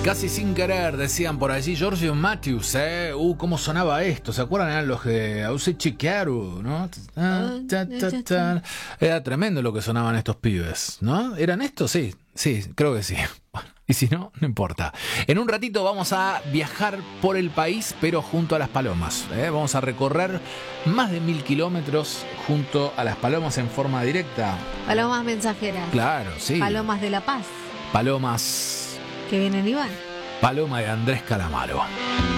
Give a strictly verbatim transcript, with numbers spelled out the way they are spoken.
Casi sin querer, decían por allí. Giorgio Matthews, ¿eh? Uh, cómo sonaba esto. ¿Se acuerdan? Eran los de Ausi Chiquero, ¿no? Era tremendo lo que sonaban estos pibes, ¿no? ¿Eran estos? Sí, sí, creo que sí. Y si no, no importa. En un ratito vamos a viajar por el país, pero junto a las palomas, ¿eh? Vamos a recorrer más de mil kilómetros junto a las palomas en forma directa. Palomas mensajeras. Claro, sí. Palomas de la paz. Palomas... Que vienen y van. Paloma de Andrés Calamaro.